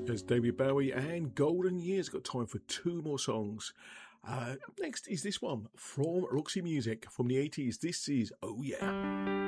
There's David Bowie and Golden Years. Got time for two more songs. Next is this one from Roxy Music from the 80s. This is Oh Yeah.